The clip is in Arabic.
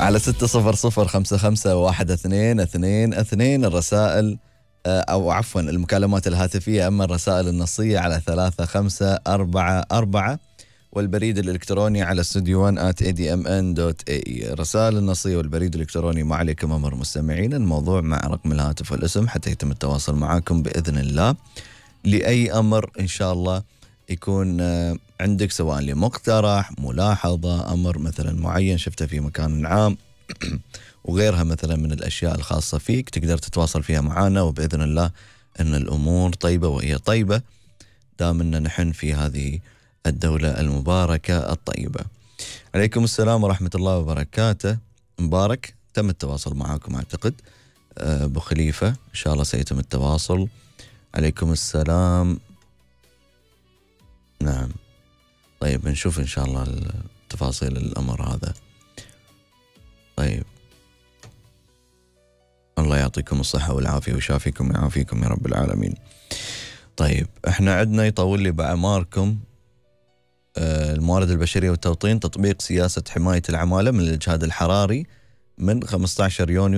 على 600551222 الرسائل أو عفوا المكالمات الهاتفية. أما الرسائل النصية على 3544 والبريد الإلكتروني على studio1@admn.ae. الرسائل النصية والبريد الإلكتروني ما عليكم أمر مستمعين، الموضوع مع رقم الهاتف والاسم حتى يتم التواصل معكم بإذن الله لأي أمر إن شاء الله يكون عندك، سواء لمقترح، ملاحظة، أمر مثلا معين شفته في مكان عام وغيرها مثلا من الأشياء الخاصة فيك، تقدر تتواصل فيها معنا، وبإذن الله أن الأمور طيبة وهي طيبة دام أن نحن في هذه الدولة المباركة الطيبة. عليكم السلام ورحمة الله وبركاته. مبارك، تم التواصل معكم أعتقد. أبو خليفة إن شاء الله سيتم التواصل. عليكم السلام. نعم، طيب نشوف إن شاء الله تفاصيل الأمر هذا. طيب، الله يعطيكم الصحة والعافية ويشافيكم ويعافيكم يا رب العالمين. طيب، احنا عندنا يطول لي بأعماركم الموارد البشرية والتوطين تطبيق سياسة حماية العمالة من الإجهاد الحراري من 15 يونيو